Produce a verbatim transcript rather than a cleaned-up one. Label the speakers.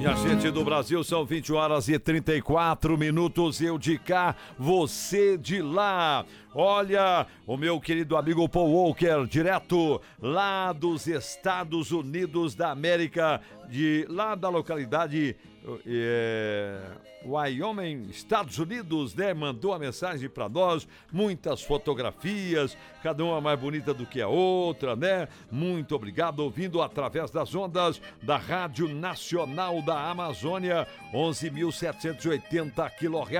Speaker 1: Minha gente do Brasil, são vinte horas e trinta e quatro minutos, eu de cá, você de lá. Olha, o meu querido amigo Paul Walker, direto lá dos Estados Unidos da América, de lá da localidade é, Wyoming, Estados Unidos, né? Mandou a mensagem para nós, muitas fotografias, cada uma mais bonita do que a outra, né? Muito obrigado, ouvindo através das ondas da Rádio Nacional da Amazônia, onze mil setecentos e oitenta quilohertz.